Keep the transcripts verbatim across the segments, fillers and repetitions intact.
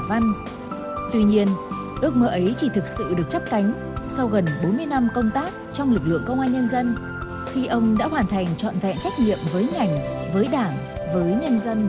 văn. Tuy nhiên, ước mơ ấy chỉ thực sự được chắp cánh sau gần bốn mươi năm công tác trong lực lượng công an nhân dân, khi ông đã hoàn thành trọn vẹn trách nhiệm với ngành, với Đảng, với nhân dân.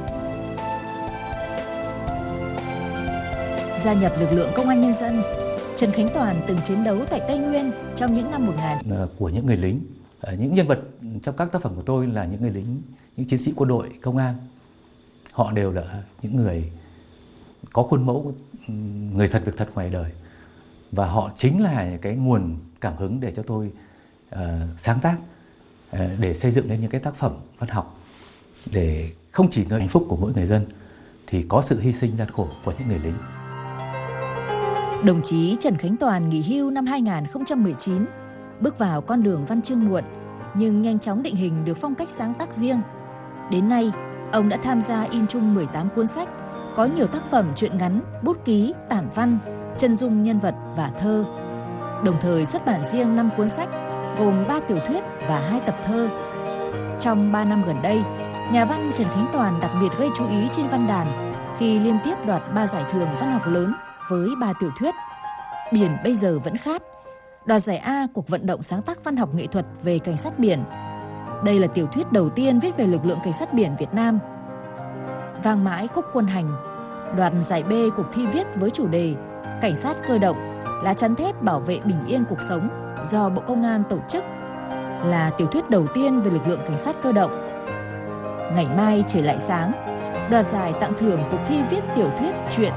Gia nhập lực lượng công an nhân dân, Trần Khánh Toàn từng chiến đấu tại Tây Nguyên trong những năm một nghìn. Của những người lính, những nhân vật trong các tác phẩm của tôi là những người lính, những chiến sĩ quân đội, công an. Họ đều là những người có khuôn mẫu, người thật việc thật ngoài đời. Và họ chính là cái nguồn cảm hứng để cho tôi uh, sáng tác, uh, để xây dựng lên những cái tác phẩm văn học, để không chỉ là hạnh phúc của mỗi người dân, thì có sự hy sinh gian khổ của những người lính. Đồng chí Trần Khánh Toàn nghỉ hưu năm hai nghìn không trăm mười chín, bước vào con đường văn chương muộn, nhưng nhanh chóng định hình được phong cách sáng tác riêng. Đến nay, ông đã tham gia in chung mười tám cuốn sách, có nhiều tác phẩm truyện ngắn, bút ký, tản văn, chân dung nhân vật và thơ. Đồng thời xuất bản riêng năm cuốn sách, gồm ba tiểu thuyết và hai tập thơ. Trong ba năm gần đây, nhà văn Trần Khánh Toàn đặc biệt gây chú ý trên văn đàn khi liên tiếp đoạt ba giải thưởng văn học lớn với ba tiểu thuyết: Biển bây giờ vẫn khát, đoạt giải A cuộc vận động sáng tác văn học nghệ thuật về cảnh sát biển. Đây là tiểu thuyết đầu tiên viết về lực lượng cảnh sát biển Việt Nam. Vang mãi khúc quân hành, đoạt giải B cuộc thi viết với chủ đề Cảnh sát cơ động, lá chắn thép bảo vệ bình yên cuộc sống do Bộ Công an tổ chức, là tiểu thuyết đầu tiên về lực lượng cảnh sát cơ động. Ngày mai trời lại sáng, đoạt giải tặng thưởng cuộc thi viết tiểu thuyết truyện